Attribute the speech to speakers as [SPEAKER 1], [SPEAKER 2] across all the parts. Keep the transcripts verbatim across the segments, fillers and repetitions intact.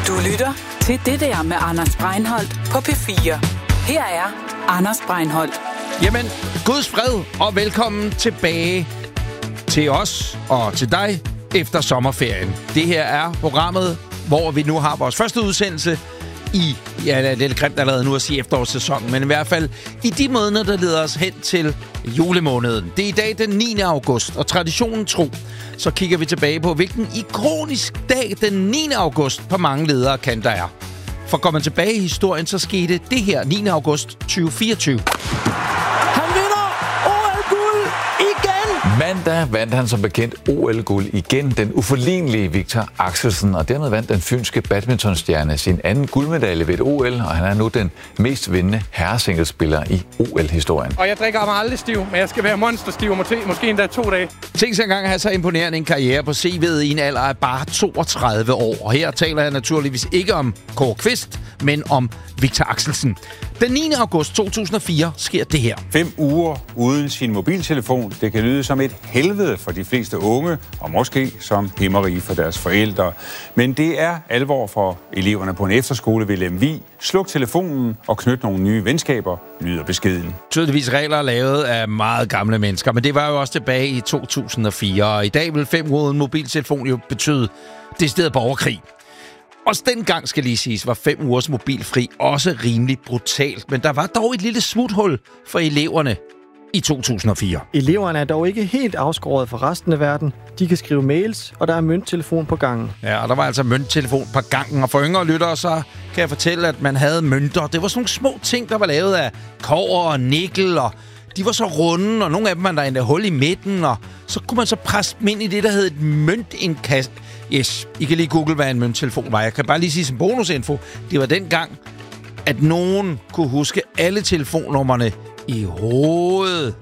[SPEAKER 1] Du lytter til Det der med Anders Breinholt på P fire. Her er Anders Breinholt.
[SPEAKER 2] Jamen, Guds fred og velkommen tilbage til os og til dig efter sommerferien. Det her er programmet, hvor vi nu har vores første udsendelse i, ja, det er lidt grimt allerede nu at sige efterårssæsonen, men i hvert fald i de måneder, der leder os hen til julemåneden. Det er i dag den niende august, og traditionen tro, så kigger vi tilbage på, hvilken ikonisk dag den niende august på mange ledere kan der er. For går man tilbage i historien, så skete det her niende august tyve fireogtyve.
[SPEAKER 3] Han vinder O L-guld igen!
[SPEAKER 4] Mandag vandt han som bekendt O L-guld igen, den uforlignelige Victor Axelsen, og dermed vandt den fynske badmintonstjerne sin anden guldmedalje ved et O L, og han er nu den mest vindende herresinglespiller i O L-historien.
[SPEAKER 5] Og jeg drikker mig aldrig stiv, men jeg skal være monsterstiv, måske, måske endda to dage.
[SPEAKER 2] Tænk sig engang at have så imponerende en karriere på C V'et i en alder af bare toogtredive år. Og her taler jeg naturligvis ikke om Kåre Kvist, men om Victor Axelsen. Den niende august to tusind og fire sker det her.
[SPEAKER 6] Fem uger uden sin mobiltelefon. Det kan lyde som et helvede for de fleste unge, og måske som himmeri for deres forældre. Men det er alvor for eleverne på en efterskole ved Lemvig. Sluk telefonen og knyt nogle nye venskaber, lyder beskeden.
[SPEAKER 2] Tydeligvis regler lavet af meget gamle mennesker, men det var jo også tilbage i to tusind og fire. Og i dag vil fem uger uden mobiltelefon jo betyde decideret borgerkrig. Også dengang, skal lige siges, var fem ugers mobilfri også rimelig brutalt. Men der var dog et lille smuthul for eleverne i to tusind og fire.
[SPEAKER 3] Eleverne er dog ikke helt afskåret fra resten af verden. De kan skrive mails, og der er mønttelefon på gangen.
[SPEAKER 2] Ja, og der var altså mønttelefon på gangen. Og for yngre lyttere, så kan jeg fortælle, at man havde mønter. Det var sådan nogle små ting, der var lavet af kobber og nikkel, og de var så runde, og nogle af dem var der endda hul i midten, og så kunne man så presse dem ind i det, der hed et møntindkast. Yes, I kan lige google, hvad en mønttelefon var. Jeg kan bare lige sige som bonusinfo, det var dengang, at nogen kunne huske alle telefonnummerne i hovedet.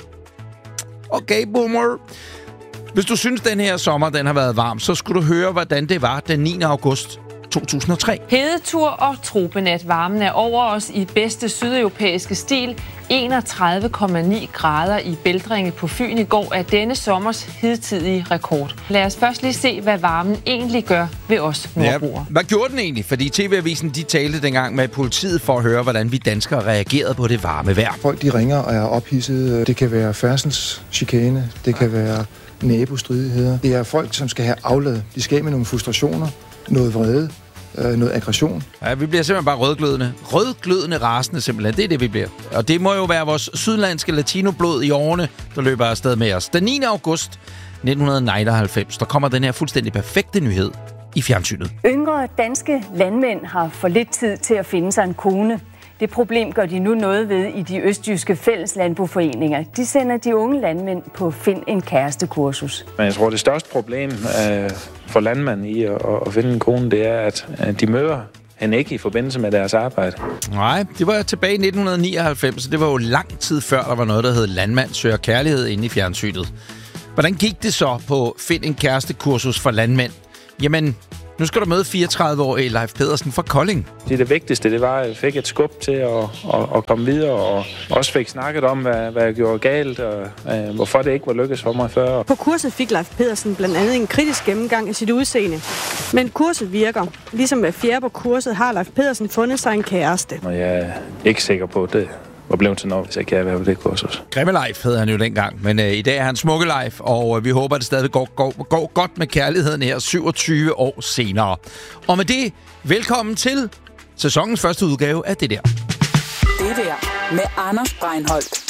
[SPEAKER 2] Okay, boomer. Hvis du synes, den her sommer den har været varm, så skulle du høre, hvordan det var den niende august to tusind og tre.
[SPEAKER 7] Hedetur og tropenat. Varmen er over os i bedste sydeuropæiske stil. enogtredive komma ni grader i Bældringe på Fyn i går er denne sommers hidtidige rekord. Lad os først lige se, hvad varmen egentlig gør ved os nordboere.
[SPEAKER 2] Ja, hvad gjorde den egentlig? Fordi T V-avisen de talte dengang med politiet for at høre, hvordan vi danskere reagerede på det varme vejr.
[SPEAKER 8] Folk de ringer og er ophidsede. Det kan være færdselschikane, det kan være nabostridigheder. Det er folk, som skal have aflad. De skal af med nogle frustrationer, noget vrede, noget aggression.
[SPEAKER 2] Ja, vi bliver simpelthen bare rødglødende. Rødglødende rasende simpelthen. Det er det, vi bliver. Og det må jo være vores sydlandske latinoblod i årene, der løber afsted med os. Den niende august nitten nioghalvfems, der kommer den her fuldstændig perfekte nyhed i fjernsynet.
[SPEAKER 9] Yngre danske landmænd har for lidt tid til at finde sig en kone. Det problem gør de nu noget ved i de østjyske fælles landboforeninger. De sender de unge landmænd på Find en kæreste-kursus.
[SPEAKER 10] Men jeg tror, det største problem øh, for landmænd i at, at finde en kone, det er, at øh, de møder hende ikke i forbindelse med deres arbejde.
[SPEAKER 2] Nej, det var tilbage i nitten nioghalvfems, så det var jo lang tid før, der var noget, der hed Landmand søger kærlighed inde i fjernsynet. Hvordan gik det så på Find en kæreste-kursus for landmænd? Jamen, nu skal du møde fireogtredive-årige Leif Pedersen fra Kolding.
[SPEAKER 10] Det, det vigtigste, det var, at jeg fik et skub til at, at, at komme videre, og også fik snakket om, hvad, hvad jeg gjorde galt, og øh, hvorfor det ikke var lykkedes for mig før.
[SPEAKER 11] På kurset fik Leif Pedersen blandt andet en kritisk gennemgang af sit udseende. Men kurset virker. Ligesom med fjerde på kurset har Leif Pedersen fundet sig en kæreste.
[SPEAKER 10] Og jeg er ikke sikker på det. Og blev til noget, hvis jeg kan være på det kursus.
[SPEAKER 2] Grimme Leif hed han jo dengang, men øh, i dag er han smukke Leif, og øh, vi håber, at det stadig går, går, går godt med kærligheden her syvogtyve år senere. Og med det, velkommen til sæsonens første udgave af Det der.
[SPEAKER 1] Det der med Anders Breinholt.